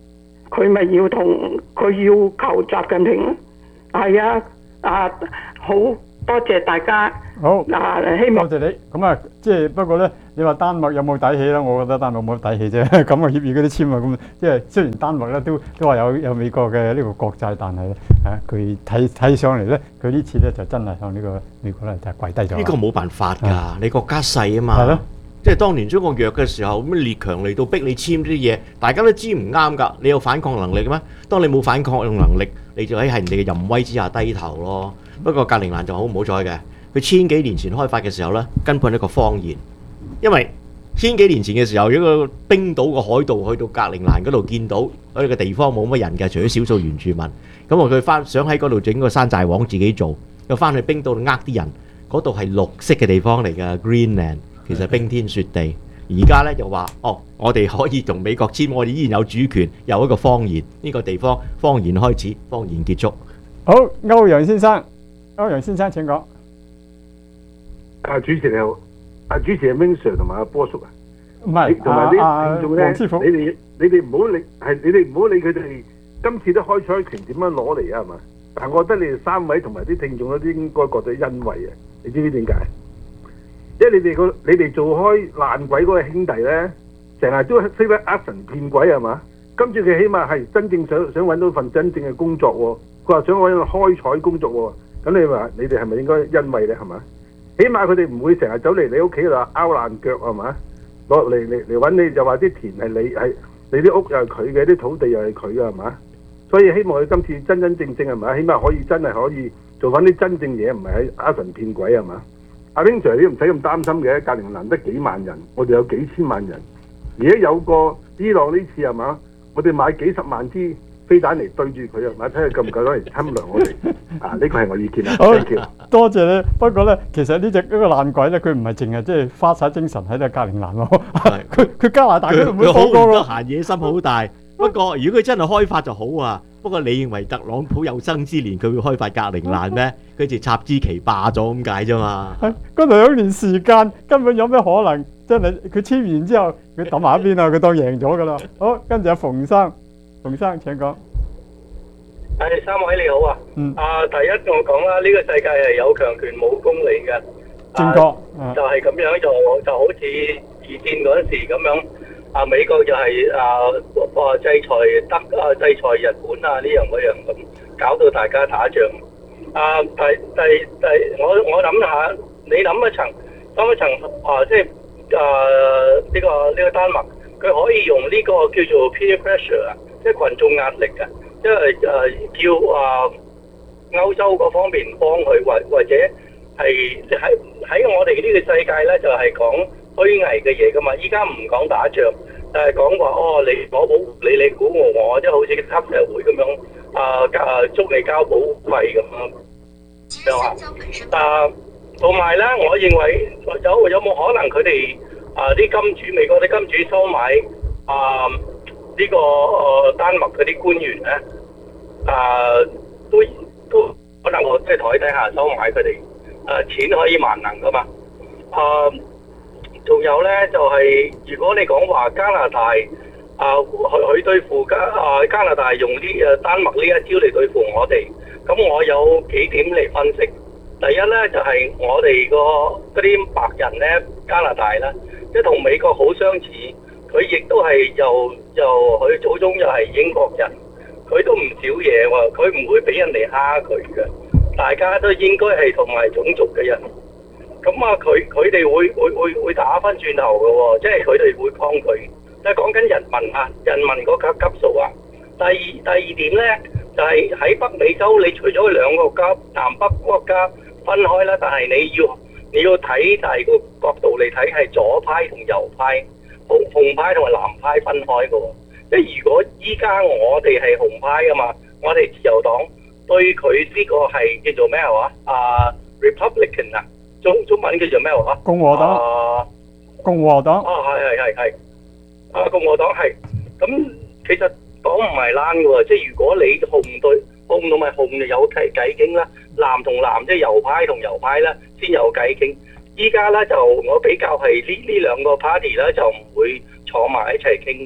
Speaker 22: 佢咪要同佢要求習近平咯。係啊，啊好多謝大家。
Speaker 7: 好，
Speaker 22: 嗱，希望
Speaker 7: 多謝你。咁啊，即係不過咧，你話丹麥有冇底氣咧？我覺得丹麥冇乜底氣啫。咁嘅協議嗰啲簽啊，咁即係雖然丹麥咧都都話有有美國嘅呢個國債，但係咧啊，佢睇睇上嚟咧，佢呢次咧就真係向呢個美國咧就跪低咗。
Speaker 9: 呢個冇辦法㗎，你國家細啊嘛。
Speaker 7: 係咯。
Speaker 9: 即係當年中國弱嘅時候，咁列強嚟到逼你簽啲嘢，大家都知唔啱㗎。你有反抗能力嘅咩？當你冇反抗能力，你就喺係人哋嘅淫威之下低頭咯。不過格陵蘭就好唔好彩嘅，佢千幾年前開發嘅時候咧，根本係一個謊言。因為千幾年前嘅時候，一個冰島個海盜去到格陵蘭嗰度見到嗰啲個地方冇乜人嘅，除咗少數原住民。咁啊，佢翻想喺嗰度整個山寨王自己做，又翻去冰島度呃啲人，嗰度係綠色嘅地方嚟㗎 ，Greenland。其實冰天雪地，而家咧就話哦，我哋可以同美國簽，我哋依然有主權，有一個謊言，呢、這個地方謊言開始，謊言結束。
Speaker 7: 好，歐陽先生，歐陽先生請講。
Speaker 3: 啊，主持你好，啊主持係 Wing Sir 同埋阿波叔啊，
Speaker 7: 唔係，
Speaker 3: 同埋啲聽眾咧，
Speaker 7: 黃師傅
Speaker 3: 你哋你哋唔好理，係你哋唔好理佢哋今次都開賽權點樣攞嚟啊，係嘛？但係我覺得你哋三位同埋啲聽眾都應該覺得欣慰啊，你知唔知點解？因為你哋個你哋做開爛鬼嗰個兄弟咧，成日都識得呃神騙鬼係嘛？今次佢起碼係真正想想揾到份真正嘅工作喎，佢話想揾個開採工作喎，咁你話你哋係咪應該欣慰咧係嘛？起碼佢哋唔會成日走嚟你屋企度拗爛腳係嘛？攞嚟嚟嚟揾你就話啲田係你係你啲屋又係佢嘅，啲土地又係佢嘅係嘛？所以希望佢今次真真正正係咪？起碼可以真係可以做翻啲真正嘢，唔係喺呃神騙鬼係嘛？阿 Wing Sir 你都唔使咁擔心嘅，格陵蘭得幾萬人，我哋有幾千萬人。而家有個伊朗呢次係嘛？我哋買幾十萬支飛彈嚟對住佢啊，買睇佢夠唔夠攞嚟侵略我哋。啊，呢個係我意見啊。
Speaker 7: 好，多謝你。不過咧，其實呢隻呢個爛鬼咧，佢唔係淨係即係花晒精神喺度格陵蘭咯。佢佢加拿大佢都唔會放過咯。
Speaker 9: 得閒野心好大。不過如果佢真係開發就好啊。不過你認為特朗普有生之年佢會開發格陵蘭咩？佢就插支旗霸咗咁解啫嘛。
Speaker 7: 嗰兩年時間根本有咩可能？真係佢簽完之後，佢抌埋一邊啦，佢當贏咗噶啦。好，跟住阿馮生，馮生請講。
Speaker 4: 係三位你好啊。嗯。啊，第一我講啦，呢、這個世界係有強權冇公理嘅。
Speaker 7: 正確。
Speaker 4: 啊、就係咁樣就就好似二戰嗰陣時咁樣。啊！美國就係、是、啊，話制裁德啊，制裁日本啊，呢樣嗰樣咁，搞到大家打仗。啊，第第第，我我諗下，你諗一層，諗一層啊，即係啊，呢、這個呢、這個丹麥，佢可以用呢個叫做 peer pressure 啊，即係群眾壓力啊，因為誒叫啊歐洲嗰方面幫佢，或或者係喺喺我哋呢個世界咧，就係、是、講。虛偽嘅嘢噶嘛，依家唔講打仗，但係講話哦，你我保護你，你估我我，即係好似黑社會咁樣啊，啊捉你交保護費咁樣樣啊。啊，同埋咧，我認為有有冇可能佢哋啊啲金主美國啲金主收買啊呢、這個誒、呃、丹麥嗰啲官員咧啊，都都可能我即係台底下收買佢哋誒錢可以萬能噶嘛啊。仲有咧，就係、是、如果你講話加拿大啊，去去對付加啊加拿大用呢誒丹麥呢一招嚟對付我哋，咁我有幾點嚟分析。第一咧就係、是、我哋個嗰啲白人咧，加拿大咧，即係同美國好相似，佢亦都係又又佢祖宗又係英國人，佢都唔少嘢喎，佢唔會俾人哋蝦佢嘅，大家都應該係同埋種族嘅人。咁啊，佢佢哋會會會會打翻轉頭嘅喎，即係佢哋會抗拒。即係講緊人民啊，人民嗰級級數啊。第二第二點咧，就係、是、喺北美洲，你除咗兩個國家南北國家分開啦，但係你要你要睇就係個角度嚟睇，係左派同右派，紅紅派同埋藍派分開嘅喎。即係如果依家我哋係紅派嘅嘛，我哋自由黨對佢呢個係叫做咩話啊 Republican 啊。中中文叫做咩話？
Speaker 7: 共和黨。
Speaker 4: 啊，
Speaker 7: 共和黨。
Speaker 4: 啊，係係係係。啊，共和黨係。咁其實講唔係爛嘅喎，即係如果你紅對紅同埋紅就有計計傾啦，藍同藍即係右派同右派啦，先有計傾。依家咧就我比較係呢呢兩個 party 咧就唔會坐埋一齊傾嘅，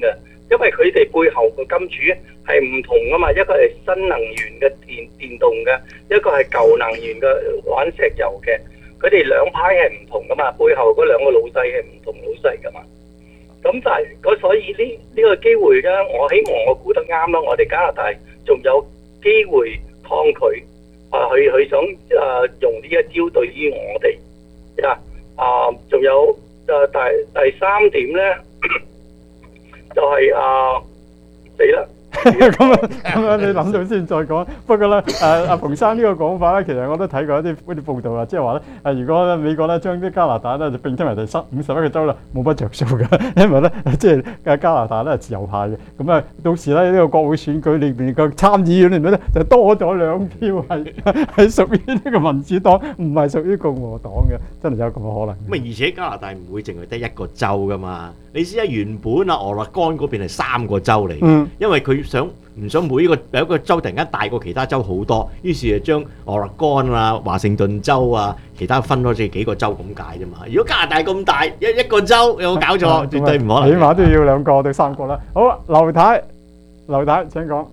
Speaker 4: 因為佢哋背後個金主係唔同噶嘛，一個係新能源嘅電電動嘅，一個係舊能源嘅玩石油嘅，佢哋兩派係唔同噶嘛，背後嗰兩個老細係唔同老細噶嘛。咁但係嗰所以呢呢個機會咧，我希望我估得啱啦，我哋加拿大仲有機會抗拒啊，佢佢想啊用呢一招對於我哋啊啊，仲有啊第第三點咧。就係啊死啦！
Speaker 7: 咁啊咁啊，你諗到先再講。不過咧，誒阿馮生呢個講法咧，其實我都睇過一啲嗰啲報道啊，即係話咧，誒如果咧美國咧將啲加拿大咧就並稱為第十五十一個州啦，冇乜着數㗎，因為咧即係嘅加拿大咧係自由派嘅，咁啊到時咧呢個國會選舉裏邊嘅參議院裏面咧就多咗兩票係係屬於呢個民主黨，唔係屬於共和黨嘅，真係有咁嘅可能。
Speaker 9: 咁啊，而且加拿大唔會淨係得一個州㗎嘛。你試下原本啊，俄勒岡嗰邊係三個州嚟嘅，
Speaker 7: 嗯、
Speaker 9: 因為佢想唔想每一個有一個州突然間大過其他州好多，於是就將俄勒岡啊、華盛頓州啊，其他分咗幾個州咁解啫嘛。如果加拿大咁大，一一個州有冇搞錯？啊、絕對唔可能。
Speaker 7: 起碼都要兩個對三個啦。好啊，劉太，劉太請講。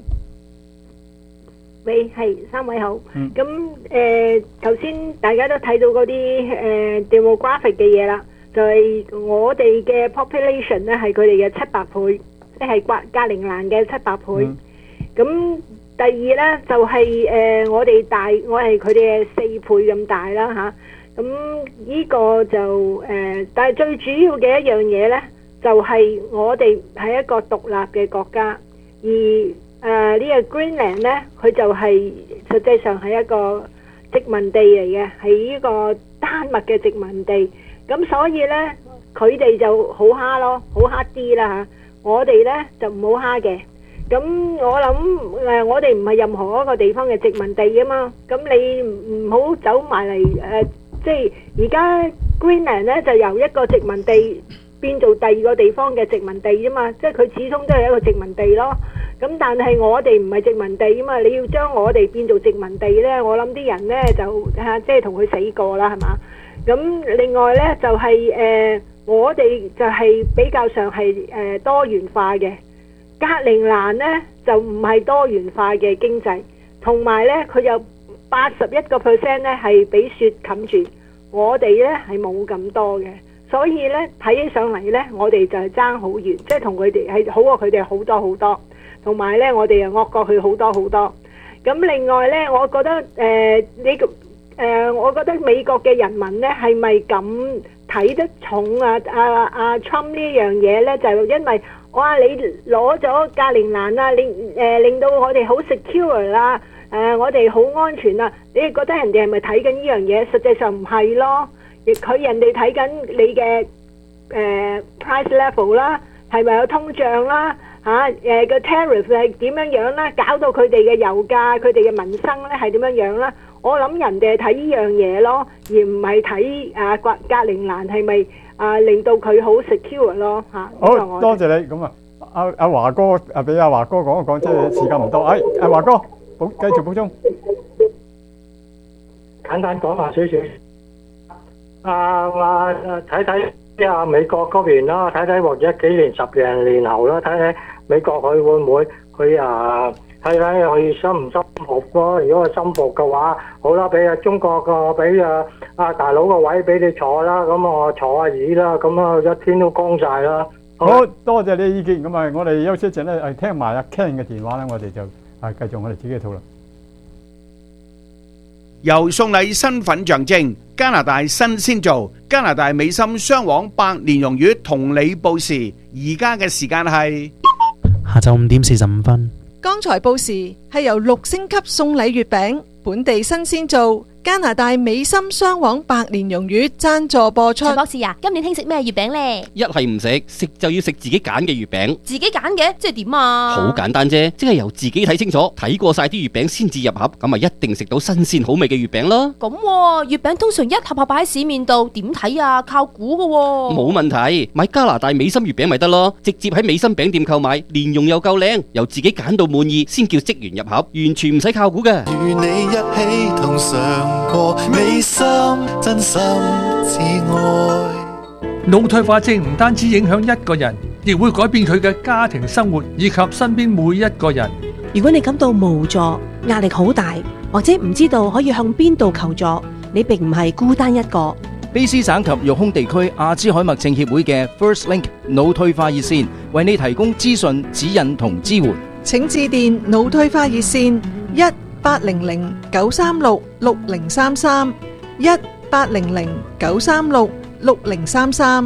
Speaker 10: 喂，係三位好。咁誒頭先大家都睇到嗰啲誒 demographic 嘅嘢啦。就係我哋嘅 population 咧，係佢哋嘅七百倍，即係格格陵蘭嘅七百倍。咁、嗯、第二咧就係、是、誒、呃、我哋大，我係佢哋嘅四倍咁大啦吓。咁、啊、呢個就誒、呃，但係最主要嘅一樣嘢咧，就係、是、我哋係一個獨立嘅國家，而誒、呃這個、呢個 Greenland 咧，佢就係、是、實際上係一個殖民地嚟嘅，係呢個丹麥嘅殖民地。咁所以咧，佢哋就好蝦咯，好蝦啲啦嚇。我哋咧就唔好蝦嘅。咁我諗誒，我哋唔係任何一個地方嘅殖民地啊嘛。咁你唔好走埋嚟誒，即係而家 Greenland 咧就由一個殖民地變做第二個地方嘅殖民地啫嘛。即係佢始終都係一個殖民地咯。咁但係我哋唔係殖民地啊嘛。你要將我哋變做殖民地咧，我諗啲人咧就嚇即係同佢死過啦，係嘛？咁另外咧就係、是、誒、呃，我哋就係比較上係誒、呃、多元化嘅，格陵蘭咧就唔係多元化嘅經濟，同埋咧佢有八十一個 percent 咧係俾雪冚住，我哋咧係冇咁多嘅，所以咧睇起上嚟咧，我哋就係爭好遠，即係同佢哋係好過佢哋好多好多，同埋咧我哋又惡過佢好多好多。咁另外咧，我覺得誒呢個。誒、呃，我覺得美國嘅人民咧係咪咁睇得重啊？阿阿 Trump 呢樣嘢咧，就因為哇，你攞咗格陵蘭啦，令誒、呃、令到我哋好 secure 啦，誒、呃、我哋好安全啦。你覺得人哋係咪睇緊呢樣嘢？實際上唔係咯，亦佢人哋睇緊你嘅誒、呃、price level 啦，係咪有通脹啦？嚇誒個 tariff 係點樣樣啦？搞到佢哋嘅油價、佢哋嘅民生咧係點樣樣啦？我諗人哋係睇呢樣嘢咯，而唔係睇啊格格陵蘭係咪啊令到佢好 secure 咯嚇。
Speaker 7: 好多謝你咁啊，阿阿華哥啊，俾阿華哥講一講，即係時間唔多。哎，阿華哥補繼續補充。
Speaker 15: 簡單講下少少。啊啊睇睇即係美國嗰邊啦，睇睇或者幾年十零年後啦，睇睇美國佢會唔會佢啊？睇睇佢心唔心服咯，如果佢心服嘅話，好啦，俾啊中國個俾啊啊大佬個位俾你坐啦，咁我坐下椅啦，咁啊一天都光晒啦。
Speaker 7: 好多謝你嘅意見，咁啊我哋休息一陣咧，誒聽埋阿 Ken 嘅電話咧，我哋就啊繼續我哋自己嘅討論。
Speaker 19: 由送禮身份象徵，加拿大新鮮做加拿大美心雙黃百年榮譽同你報時，而家嘅時間係
Speaker 12: 下晝五點四十五分。
Speaker 5: 剛才報時係由六星級送禮月餅本地新鮮做加拿大美心雙黃百年榮譽贊助播出。
Speaker 23: 陳博士啊，今年興食咩月餅呢？
Speaker 24: 一係唔食，食就要食自己揀嘅月餅。
Speaker 23: 自己揀嘅，即係點啊？
Speaker 24: 好簡單啫，即係由自己睇清楚，睇過晒啲月餅先至入盒，咁咪一定食到新鮮好味嘅月餅咯。
Speaker 23: 咁、啊、月餅通常一盒盒擺喺市面度，點睇啊？靠估噶、啊。
Speaker 24: 冇問題，買加拿大美心月餅咪得咯，直接喺美心餅店購買，蓮蓉又夠靚，由自己揀到滿意，先叫職員入盒，完全唔使靠估嘅。
Speaker 25: 與你一起同嘗過美心，真心至愛。
Speaker 26: 腦退化症唔單止影響一個人，
Speaker 8: 亦會改變佢嘅家庭生活以及身邊每一個人。
Speaker 16: 如果你感到無助、壓力好大，或者唔知道可以向邊度求助，你並唔係孤單一個。
Speaker 17: 卑詩省及育空地區阿茲海默症協會嘅 First Link 腦退化熱線為你提供資訊、指引同支援。
Speaker 5: 請致電腦退化熱線一八零零九三六六零三三一八零零九三六六零三三。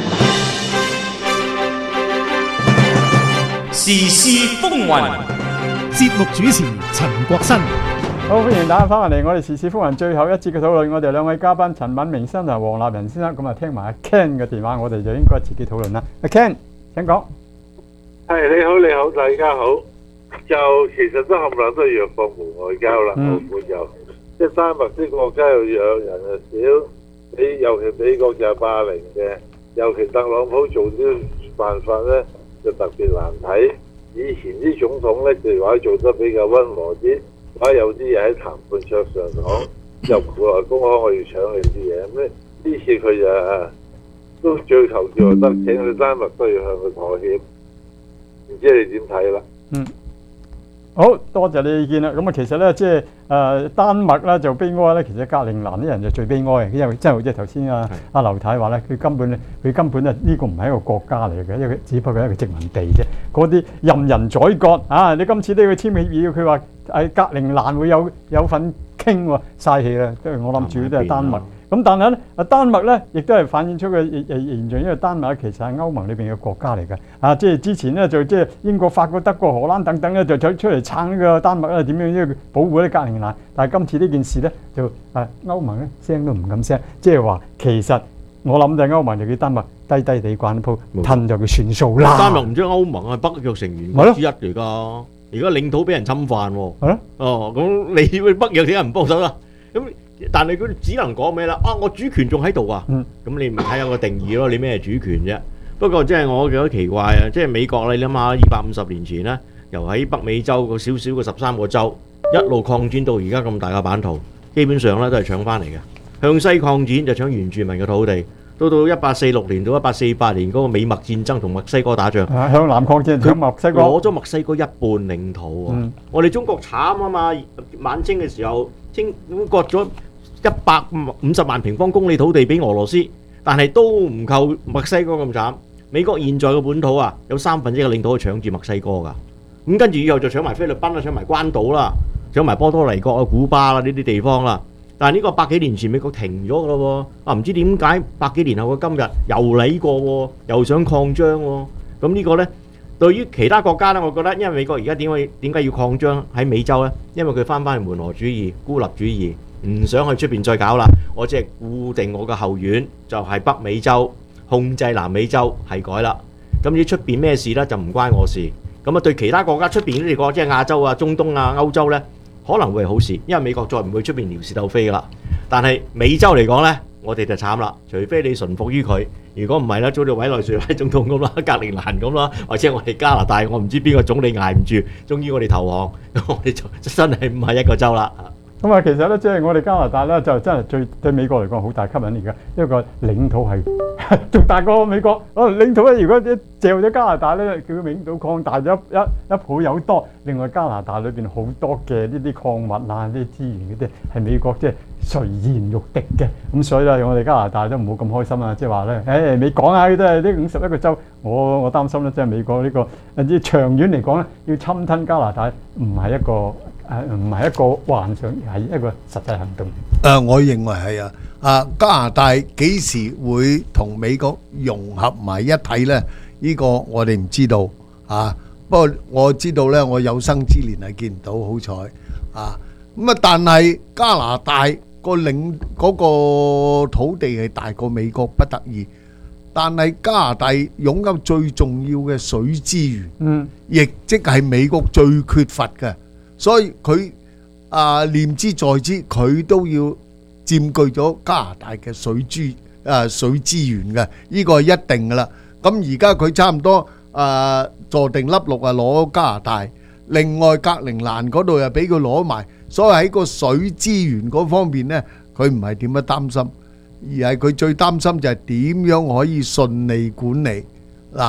Speaker 14: 時事風雲，
Speaker 6: 節目主持陳國新。
Speaker 7: 好，歡迎大家翻嚟我哋時事風雲最後一節嘅討論。我哋兩位嘉賓陳敏明先生同黃立仁先生，咁啊聽埋阿 Ken 嘅電話，我哋就應該自己討論啦。阿 Ken，請講。
Speaker 3: 係你好，你好，大家好。就其實都冚唪唥都係弱國無外交啦，澳門又即係丹麥啲國家又弱，人又少，你尤其美國就係霸凌嘅，尤其特朗普做啲辦法咧就特別難睇。以前啲總統咧就話做得比較溫和啲。啊！有啲嘢喺談判桌上講，又唔會來公開我要搶你啲嘢。咁呢次佢就都最求叫得，請你丹麥都要向佢妥協。唔知你點睇啦？
Speaker 7: 嗯，好多謝你意見啦。咁啊，其實咧，即係誒丹麥咧就悲哀咧，其實格陵蘭啲人就最悲哀嘅，因為真係好似頭先啊阿劉太話咧，佢根本咧，佢根本咧呢個唔係一個國家嚟嘅，因為只不過係一個殖民地啫。嗰啲任人宰割啊！你今次都要簽協議，佢話。係格陵蘭會有有份傾喎，嘥氣啦！即係我諗主要都係丹麥。咁但係咧，啊丹麥咧亦都係反映出嘅誒現象，因為丹麥其實係歐盟裏邊嘅國家嚟嘅。啊，即係之前咧就即係英國、法國、德國、荷蘭等等咧就走出嚟撐呢個丹麥咧點樣呢個保護啲格陵蘭。但係今次呢件事咧就啊歐盟咧聲都唔敢聲，即係話其實我諗就係歐盟就叫丹麥低低地慣鋪吞就佢算數啦。
Speaker 9: 丹麥唔知歐盟係北約成員之一嚟㗎。而家領土俾人侵犯喎，
Speaker 7: 係咯，
Speaker 9: 哦，咁你去北約點解唔幫手啦？咁但係佢只能講咩啦？啊，我主權仲喺度啊，咁你咪睇下個定義咯，你咩主權啫？不過即係我覺得奇怪啊，即係美國你諗下，二百五十年前咧，由喺北美洲個少少個十三個州一路擴展到而家咁大個版圖，基本上咧都係搶翻嚟嘅。向西擴展就搶原住民嘅土地。到到一八四六年到一八四八年嗰個美墨戰爭同墨西哥打仗，
Speaker 7: 啊、向南擴戰搶墨西哥，
Speaker 9: 攞咗墨西哥一半領土喎、嗯。我哋中國慘啊嘛！晚清嘅時候，清割咗一百五十萬平方公里土地俾俄羅斯，但係都唔夠墨西哥咁慘。美國現在嘅本土啊，有三分之一嘅領土係搶住墨西哥㗎。咁跟住以後就搶埋菲律賓啦，搶埋關島啦，搶埋波多黎各啊、古巴啦呢啲地方啦。但係呢個百幾年前美國停咗㗎咯喎，啊唔知點解百幾年後嘅今日又嚟過喎，又想擴張喎。咁呢個呢，對於其他國家呢，我覺得因為美國而家點解點解要擴張喺美洲呢？因為佢翻返去門羅主義、孤立主義，唔想去出邊再搞啦。我只係固定我嘅後院就係北美洲，控制南美洲係改啦。咁至於出邊咩事呢？就唔關我事。咁啊對其他國家出邊呢啲國家，即係亞洲啊、中東啊、歐洲呢。可能會係好事，因為美國再唔會出邊撩事鬥非噶啦。但係美洲嚟講呢，我哋就慘啦。除非你順服於佢，如果唔係咧，做到委內瑞拉總統咁啦，格陵蘭咁啦，或者我哋加拿大，我唔知邊個總理捱唔住，終於我哋投降，我哋就真係唔係一個州啦。
Speaker 7: 咁啊，其實咧，即係我哋加拿大咧，就真係最對美國嚟講好大吸引力嘅，因為個領土係仲大過美國。哦，領土咧，如果一借咗加拿大咧，叫佢領土擴大咗一一倍有多。另外加拿大裏邊好多嘅呢啲礦物啊、呢啲資源嗰啲係美國即係垂涎欲滴嘅。咁所以咧，我哋加拿大都唔好咁開心啊！即係話咧，誒你講下都係呢五十一個州，我我擔心咧，即係美國呢個誒長遠嚟講咧，要侵吞加拿大唔係一個。誒唔係一個幻想，係一個實際行動。
Speaker 18: 誒，我認為係啊，啊加拿大幾時會同美國融合埋一體咧？呢個我哋唔知道啊。不過我知道咧，我有生之年係見唔到，好彩啊。咁啊，但係加拿大個領嗰個土地係大過美國不得已，但係加拿大擁有最重要嘅水資源，嗯，亦即係美國最缺乏嘅。所以佢啊念之在之，佢都要佔據咗加拿大嘅水資啊水資源嘅，呢個係一定噶啦。咁而家佢差唔多啊坐定粒六啊攞加拿大，另外格陵蘭嗰度又俾佢攞埋，所以喺個水資源嗰方面呢，佢唔係點樣擔心，而係佢最擔心就係點樣可以順利管理嗱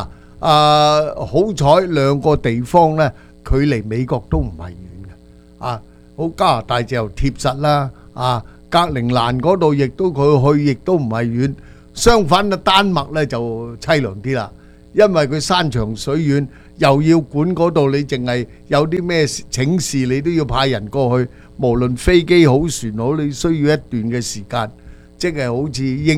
Speaker 18: 啊，好彩兩個地方呢，距離美國都唔係遠嘅。啊，好加拿大就貼實啦。啊，格陵蘭嗰度亦都佢去，亦都唔係遠。相反嘅丹麥呢就凄涼啲啦，因為佢山長水遠，又要管嗰度，你淨係有啲咩請示，你都要派人過去。無論飛機好船好，你需要一段嘅時間，即係好似英